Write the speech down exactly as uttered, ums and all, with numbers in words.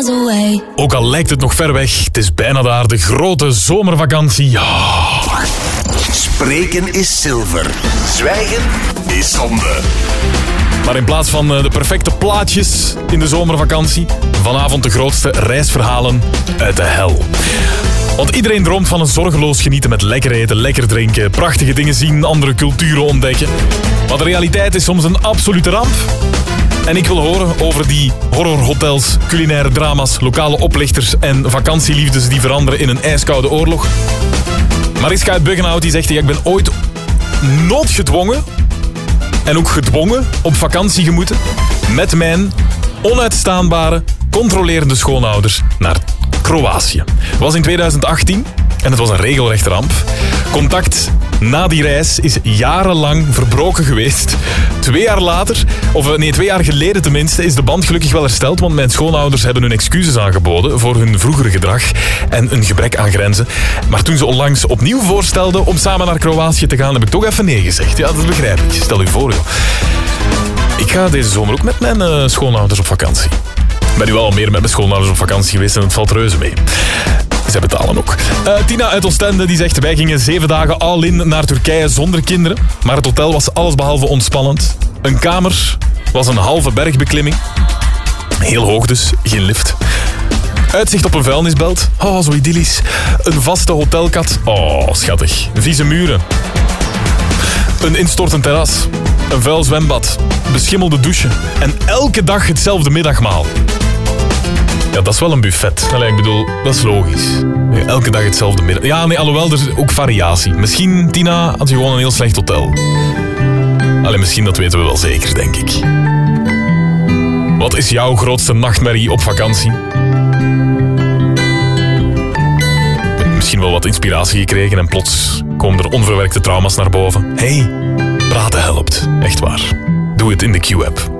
miles away. Ook al lijkt het nog ver weg, het is bijna daar, de grote zomervakantie. Ja. Spreken is zilver. Zwijgen is zonde. Maar in plaats van de perfecte plaatjes in de zomervakantie, vanavond de grootste reisverhalen uit de hel. Want iedereen droomt van een zorgeloos genieten met lekker eten, lekker drinken, prachtige dingen zien, andere culturen ontdekken. Maar de realiteit is soms een absolute ramp. En ik wil horen over die horrorhotels, culinaire drama's, lokale oplichters en vakantieliefdes die veranderen in een ijskoude oorlog. Mariska uit Buggenhout die zegt, ja, ik ben ooit noodgedwongen en ook gedwongen op vakantie gemoeten met mijn onuitstaanbare, controlerende schoonouders naar Kroatië. Het was in tweeduizend achttien en het was een regelrechte ramp. Contact na die reis is jarenlang verbroken geweest. Twee jaar later, of nee, twee jaar geleden tenminste, is de band gelukkig wel hersteld, want mijn schoonouders hebben hun excuses aangeboden voor hun vroegere gedrag en een gebrek aan grenzen. Maar toen ze onlangs opnieuw voorstelden om samen naar Kroatië te gaan, heb ik toch even nee gezegd. Ja, dat begrijp ik. Stel u voor, joh. Ik ga deze zomer ook met mijn uh, schoonouders op vakantie. Ik ben nu wel al meer met mijn schoonouders op vakantie geweest en het valt reuze mee. Zij betalen ook. Uh, Tina uit Oostende die zegt, wij gingen zeven dagen all-in naar Turkije zonder kinderen. Maar het hotel was allesbehalve ontspannend. Een kamer was een halve bergbeklimming. Heel hoog dus, geen lift. Uitzicht op een vuilnisbelt. Oh, zo idyllisch. Een vaste hotelkat. Oh, schattig. Vieze muren. Een instortend terras. Een vuil zwembad. Beschimmelde douche. En elke dag hetzelfde middagmaal. Ja, dat is wel een buffet. Allee, ik bedoel, dat is logisch. Elke dag hetzelfde middag. Ja, nee, alhoewel, er is ook variatie. Misschien, Tina, had je gewoon een heel slecht hotel. Allee, misschien, dat weten we wel zeker, denk ik. Wat is jouw grootste nachtmerrie op vakantie? Misschien wel wat inspiratie gekregen en plots komen er onverwerkte trauma's naar boven. Hey, praten helpt. Echt waar. Doe het in de Q-app.